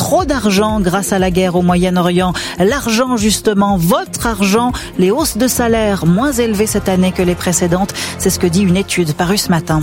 trop d'argent grâce à la guerre au Moyen-Orient. L'argent justement, votre argent, les hausses de salaire moins élevées cette année que les précédentes. C'est ce que dit une étude parue ce matin.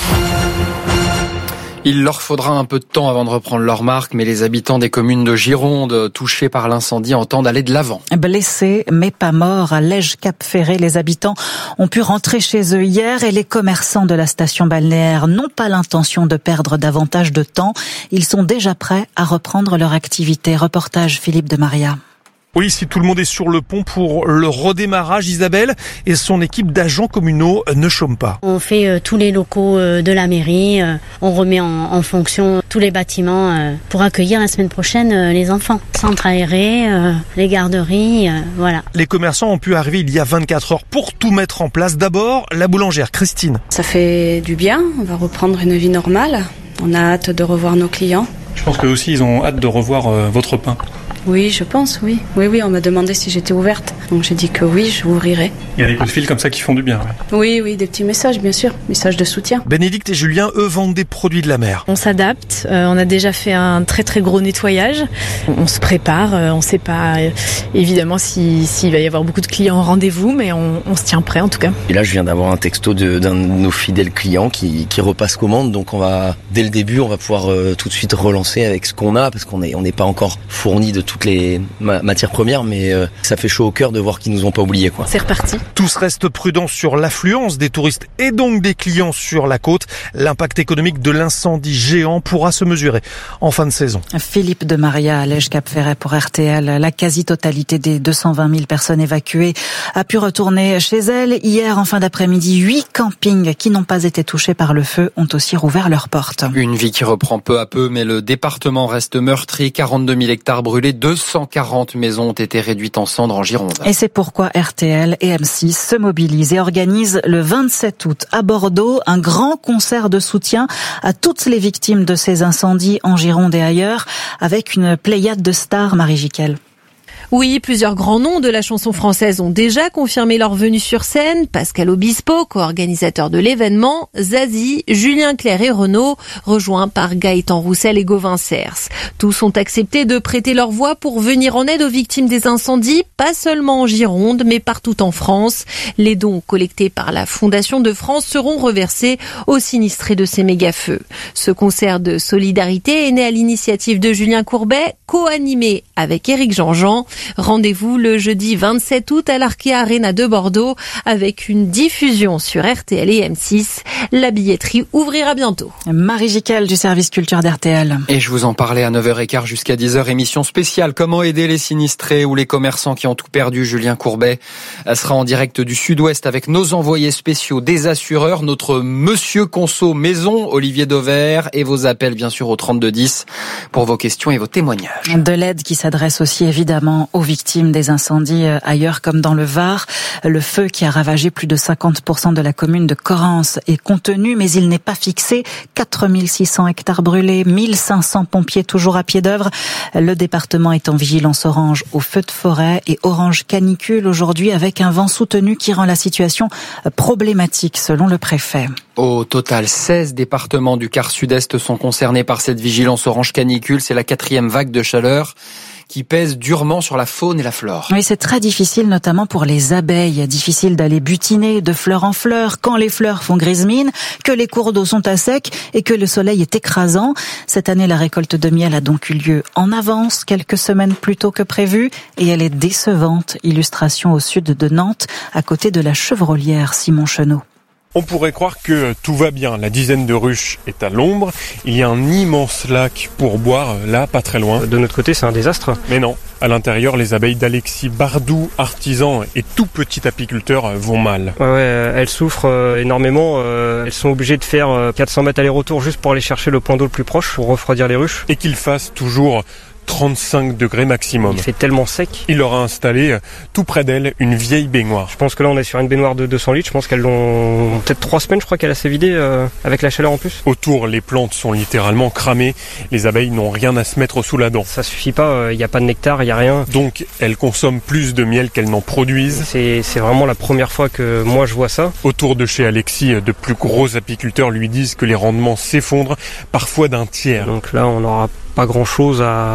Il leur faudra un peu de temps avant de reprendre leur marque, mais les habitants des communes de Gironde touchées par l'incendie entendent aller de l'avant. Blessés mais pas morts à Lège-Cap-Ferré, les habitants ont pu rentrer chez eux hier et les commerçants de la station balnéaire n'ont pas l'intention de perdre davantage de temps. Ils sont déjà prêts à reprendre leur activité. Reportage Philippe de Maria. Oui, si tout le monde est sur le pont pour le redémarrage, Isabelle et son équipe d'agents communaux ne chôment pas. On fait tous les locaux de la mairie, on remet en fonction tous les bâtiments pour accueillir la semaine prochaine les enfants. Centre aéré, les garderies, voilà. Les commerçants ont pu arriver il y a 24 heures pour tout mettre en place. D'abord, la boulangère Christine. Ça fait du bien, on va reprendre une vie normale. On a hâte de revoir nos clients. Je pense qu'eux aussi, ils ont hâte de revoir votre pain. Oui, je pense, oui. Oui, on m'a demandé si j'étais ouverte. Donc j'ai dit que oui, je ouvrirai. Il y a des coups de fil comme ça qui font du bien. Ouais. Oui, des petits messages, bien sûr. Messages de soutien. Bénédicte et Julien, eux, vendent des produits de la mer. On s'adapte. On a déjà fait un très très gros nettoyage. On se prépare. On ne sait pas évidemment s'il va y avoir beaucoup de clients en rendez-vous, mais on se tient prêt en tout cas. Et là, je viens d'avoir un texto d'un de nos fidèles clients qui repasse commande. Donc dès le début, on va pouvoir tout de suite relancer avec ce qu'on a, parce qu'on n'est pas encore fourni de toutes les matières premières, mais ça fait chaud au cœur de voir qu'ils nous ont pas oubliés, quoi. C'est reparti. Tous restent prudents sur l'affluence des touristes et donc des clients sur la côte. L'impact économique de l'incendie géant pourra se mesurer en fin de saison. Philippe de Maria à Lège-Cap-Ferret pour RTL. La quasi-totalité des 220 000 personnes évacuées a pu retourner chez elles. Hier, en fin d'après-midi, 8 campings qui n'ont pas été touchés par le feu ont aussi rouvert leurs portes. Une vie qui reprend peu à peu, mais le département reste meurtri. 42 000 hectares brûlés, 240 maisons ont été réduites en cendres en Gironde. Et c'est pourquoi RTL et M6 se mobilisent et organisent le 27 août à Bordeaux un grand concert de soutien à toutes les victimes de ces incendies en Gironde et ailleurs, avec une pléiade de stars, Marie Jiquel. Oui, plusieurs grands noms de la chanson française ont déjà confirmé leur venue sur scène. Pascal Obispo, co-organisateur de l'événement, Zazie, Julien Clerc et Renaud, rejoints par Gaëtan Roussel et Gauvin Cers. Tous ont accepté de prêter leur voix pour venir en aide aux victimes des incendies, pas seulement en Gironde, mais partout en France. Les dons collectés par la Fondation de France seront reversés aux sinistrés de ces méga-feux. Ce concert de solidarité est né à l'initiative de Julien Courbet, co-animé avec Éric Jean-Jean. Rendez-vous le jeudi 27 août à l'Arkea Arena de Bordeaux avec une diffusion sur RTL et M6. La billetterie ouvrira bientôt. Marie Jiquel du service culture d'RTL. Et je vous en parlais à 9h15 jusqu'à 10h, émission spéciale. Comment aider les sinistrés ou les commerçants qui ont tout perdu? Julien Courbet sera en direct du Sud-Ouest avec nos envoyés spéciaux des assureurs, notre Monsieur Conso Maison, Olivier Dauvert, et vos appels bien sûr au 3210 pour vos questions et vos témoignages. De l'aide qui s'adresse aussi évidemment aux victimes des incendies ailleurs comme dans le Var. Le feu qui a ravagé plus de 50% de la commune de Correns est contenu, mais il n'est pas fixé. 4600 hectares brûlés, 1500 pompiers toujours à pied d'œuvre. Le département est en vigilance orange au feu de forêt et orange canicule aujourd'hui avec un vent soutenu qui rend la situation problématique selon le préfet. Au total, 16 départements du quart sud-est sont concernés par cette vigilance orange canicule. C'est la 4e vague de chaleur qui pèse durement sur la faune et la flore. Oui, c'est très difficile, notamment pour les abeilles. Difficile d'aller butiner de fleur en fleur quand les fleurs font grise mine, que les cours d'eau sont à sec et que le soleil est écrasant. Cette année, la récolte de miel a donc eu lieu en avance, quelques semaines plus tôt que prévu, et elle est décevante. Illustration au sud de Nantes, à côté de la Chevrolière, Simon Chenot. On pourrait croire que tout va bien. La dizaine de ruches est à l'ombre. Il y a un immense lac pour boire, là, pas très loin. De notre côté, c'est un désastre. Mais non. À l'intérieur, les abeilles d'Alexis Bardou, artisan et tout petit apiculteur, vont mal. Ouais, elles souffrent énormément. Elles sont obligées de faire 400 mètres aller-retour juste pour aller chercher le point d'eau le plus proche pour refroidir les ruches. Et qu'il fasse toujours 35 degrés maximum. Il fait tellement sec. Il leur a installé, tout près d'elle, une vieille baignoire. Je pense que là, on est sur une baignoire de 200 litres. Je pense qu'elles l'ont peut-être 3 semaines, je crois qu'elle a s'est vidée avec la chaleur en plus. Autour, les plantes sont littéralement cramées. Les abeilles n'ont rien à se mettre sous la dent. Ça suffit pas, il n'y a pas de nectar, il n'y a rien. Donc, elles consomment plus de miel qu'elles n'en produisent. C'est vraiment la première fois que moi je vois ça. Autour de chez Alexis, de plus gros apiculteurs lui disent que les rendements s'effondrent, parfois d'un tiers. Donc là, on n'aura pas grand-chose à